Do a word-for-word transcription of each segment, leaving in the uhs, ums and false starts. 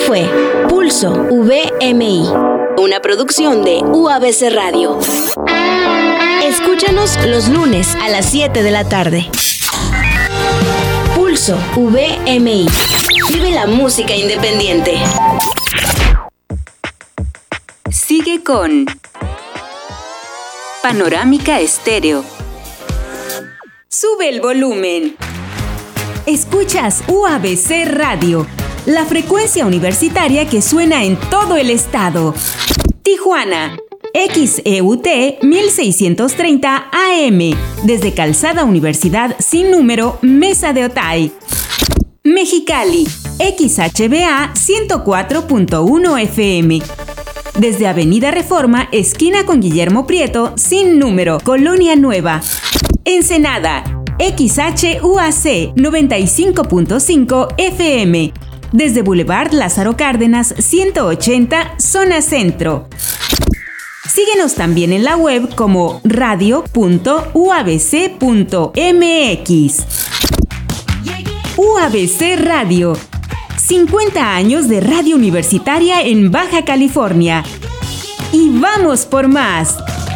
fue Pulso V M I, una producción de U A B C Radio. Escúchanos los lunes a las siete de la tarde. Pulso V M I. Vive la música independiente. Sigue con Panorámica Estéreo. Sube el volumen. Escuchas U A B C Radio, la frecuencia universitaria que suena en todo el estado. Tijuana, X E U T mil seiscientos treinta A M, desde Calzada Universidad sin número, Mesa de Otay. Mexicali, X H B A ciento cuatro punto uno F M, desde Avenida Reforma, esquina con Guillermo Prieto, sin número, Colonia Nueva. Ensenada, X H U A C noventa y cinco punto cinco F M, desde Boulevard Lázaro Cárdenas ciento ochenta, zona centro. Síguenos también en la web como radio punto u a b c punto m x. U A B C Radio, cincuenta años de radio universitaria en Baja California. Y vamos por más.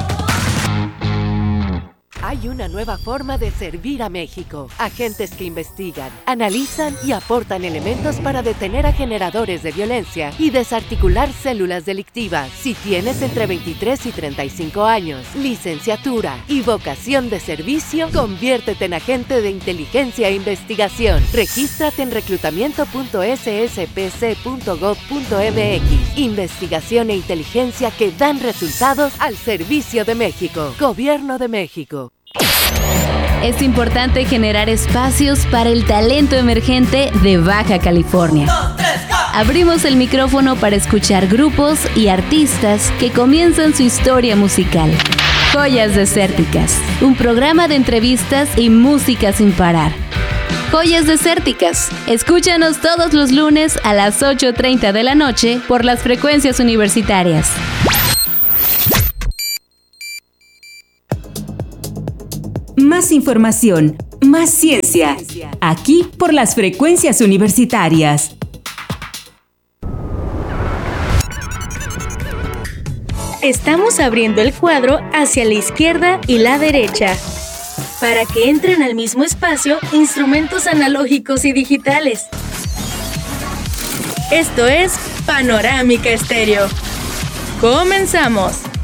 Hay una nueva forma de servir a México. Agentes que investigan, analizan y aportan elementos para detener a generadores de violencia y desarticular células delictivas. Si tienes entre veintitrés y treinta y cinco años, licenciatura y vocación de servicio, conviértete en agente de inteligencia e investigación. Regístrate en reclutamiento punto s s p c punto gov punto m x. Investigación e inteligencia que dan resultados al servicio de México. Gobierno de México. Es importante generar espacios para el talento emergente de Baja California. Abrimos el micrófono para escuchar grupos y artistas que comienzan su historia musical. Joyas Desérticas, un programa de entrevistas y música sin parar. Joyas Desérticas, escúchanos todos los lunes a las ocho treinta de la noche por las frecuencias universitarias. Más información, más ciencia, aquí por las frecuencias universitarias. Estamos abriendo el cuadro hacia la izquierda y la derecha, para que entren al mismo espacio instrumentos analógicos y digitales. Esto es Panorámica Estéreo. ¡Comenzamos!